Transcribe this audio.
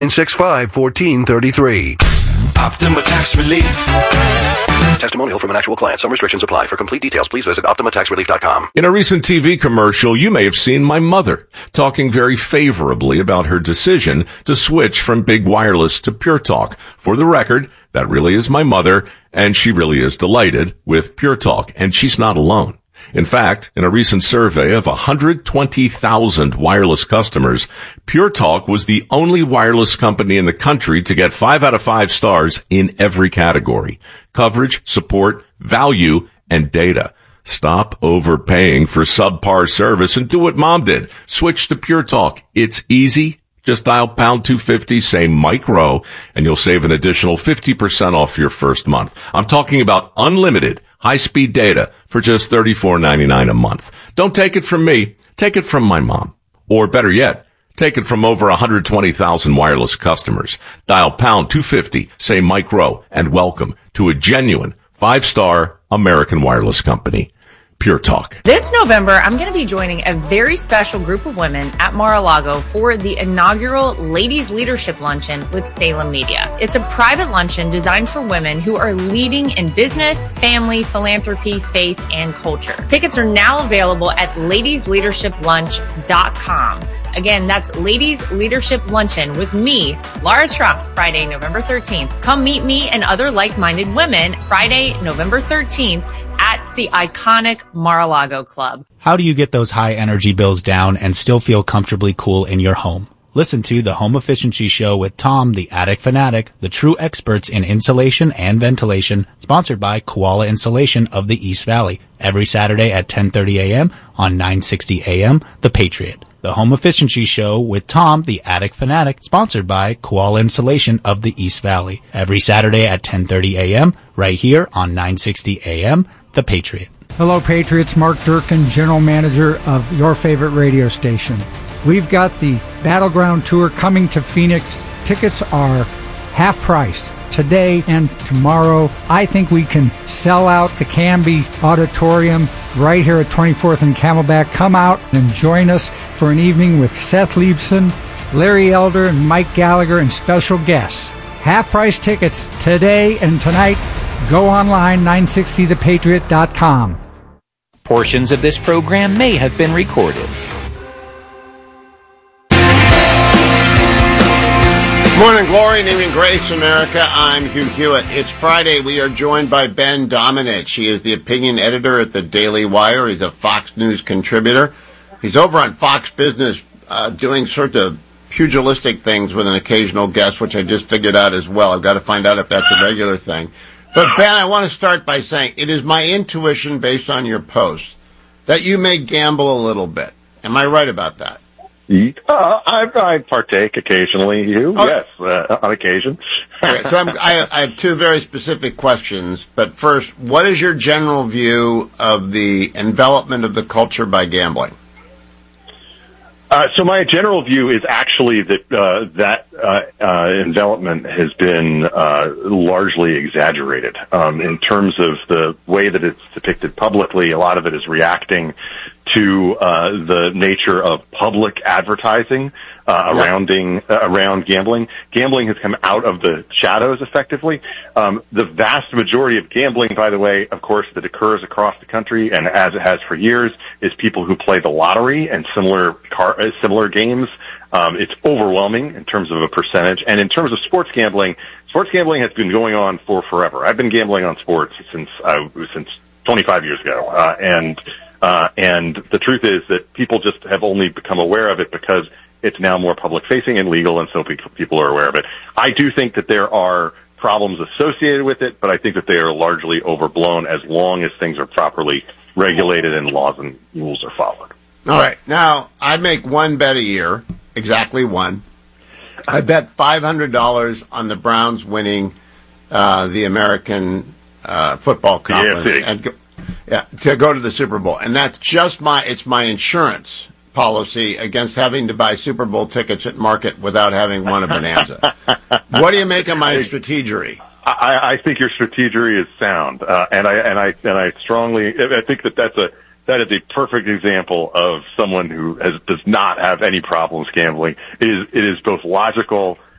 965-1433. Optima Tax Relief. Testimonial from an actual client. Some restrictions apply. For complete details, please visit OptimaTaxRelief.com. In a recent TV commercial, you may have seen my mother talking very favorably about her decision to switch from Big Wireless to Pure Talk. For the record, that really is my mother, and she really is delighted with Pure Talk, and she's not alone. In fact, in a recent survey of 120,000 wireless customers, Pure Talk was the only wireless company in the country to get 5 out of 5 stars in every category: coverage, support, value, and data. Stop overpaying for subpar service and do what Mom did. Switch to Pure Talk. It's easy. Just dial pound 250, say Mike Rowe, and you'll save an additional 50% off your first month. I'm talking about unlimited high-speed data for just $34.99 a month. Don't take it from me. Take it from my mom. Or better yet, take it from over 120,000 wireless customers. Dial pound 250, say Mike Rowe, and welcome to a genuine 5-star American wireless company. Pure Talk. This November, I'm going to be joining a very special group of women at Mar-a-Lago for the inaugural Ladies Leadership Luncheon with Salem Media. It's a private luncheon designed for women who are leading in business, family, philanthropy, faith, and culture. Tickets are now available at ladiesleadershiplunch.com. Again, that's Ladies Leadership Luncheon with me, Laura Trump, Friday, November 13th. Come meet me and other like-minded women Friday, November 13th at the iconic Mar-a-Lago Club. How do you get those high energy bills down and still feel comfortably cool in your home? Listen to the Home Efficiency Show with Tom, the Attic Fanatic, the true experts in insulation and ventilation, sponsored by Koala Insulation of the East Valley, every Saturday at 10:30 a.m. on 960 a.m. The Patriot. The Home Efficiency Show with Tom, the Attic Fanatic, sponsored by Koala Insulation of the East Valley, every Saturday at 10:30 a.m. right here on 960 a.m. The Patriot. Hello, Patriots. Mark Durkin, General Manager of your favorite radio station. We've got the Battleground Tour coming to Phoenix. Tickets are half price today and tomorrow. I think we can sell out the Canby Auditorium right here at 24th and Camelback. Come out and join us for an evening with Seth Leibson, Larry Elder, and Mike Gallagher, and special guests. Half-price tickets today and tonight. Go online, 960thepatriot.com. Portions of this program may have been recorded. Morning glory, naming grace, America. I'm Hugh Hewitt. It's Friday. We are joined by Ben Domenech. He is the opinion editor at the Daily Wire. He's a Fox News contributor. He's over on Fox Business doing sort of pugilistic things with an occasional guest, which I just figured out as well. I've got to find out if that's a regular thing. But, Ben, I want to start by saying it is my intuition, based on your posts, that you may gamble a little bit. Am I right about that? I partake occasionally, yes, on occasion. Okay, so I have two very specific questions. But first, what is your general view of the envelopment of the culture by gambling? So my general view is actually that envelopment has been largely exaggerated in terms of the way that it's depicted publicly. A lot of it is reacting to the nature of public advertising around gambling. Gambling has come out of the shadows effectively. The vast majority of gambling, by the way, of course, that occurs across the country, and as it has for years, is people who play the lottery and similar games. It's overwhelming in terms of a percentage. And in terms of sports gambling has been going on for forever. I've been gambling on sports since 25 years ago. And the truth is that people just have only become aware of it because it's now more public-facing and legal, and so people are aware of it. I do think that there are problems associated with it, but I think that they are largely overblown as long as things are properly regulated and laws and rules are followed. All right. Now, I make one bet a year, exactly one. I bet $500 on the Browns winning the American Football Conference to go to the Super Bowl. And that's just my insurance policy against having to buy Super Bowl tickets at market without having won a bonanza. What do you make of my strategery? I think your strategery is sound, and I strongly think that is a perfect example of someone who does not have any problems gambling. It is both logical